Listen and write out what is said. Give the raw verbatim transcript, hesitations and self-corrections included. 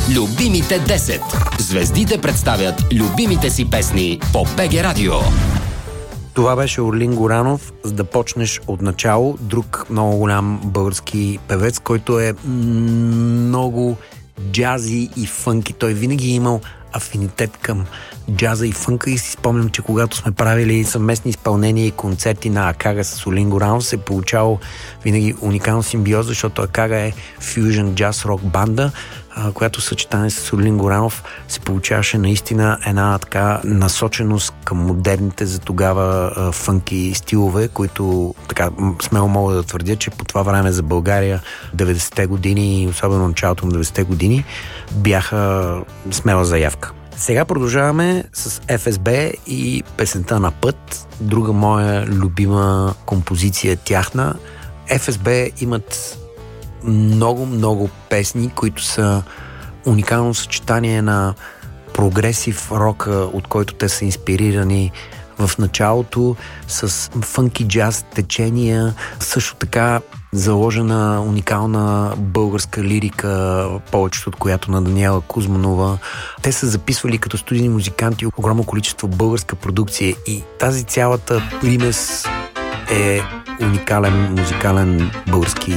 Любимите десет. Звездите представят любимите си песни по БГ Радио. Това беше Орлин Горанов, за да почнеш от начало. Друг много голям български певец, който е много джази и фънки. Той винаги е имал афинитет към джаза и фънка и си спомням, че когато сме правили съвместни изпълнения и концерти на Акага с Орлин Горанов, се е получавал винаги уникална симбиоза, защото Акага е фюжън джаз рок банда, която съчетание с Орлин Горанов се получаваше наистина една така насоченост към модерните за тогава фънки стилове, които така смело мога да твърдя, че по това време за България деветдесетте години, особено началото на деветдесетте години, бяха смела заявка. Сега продължаваме с Еф Ес Би и песента "На път", друга моя любима композиция тяхна. Еф Ес Би имат много, много песни, които са уникално съчетание на прогресив рока, от който те са инспирирани в началото, с фънки джаз течения, също така заложена уникална българска лирика, повечето от която на Даниела Кузманова. Те са записвали като студийни музиканти огромно количество българска продукция и тази цялата примес е уникален музикален български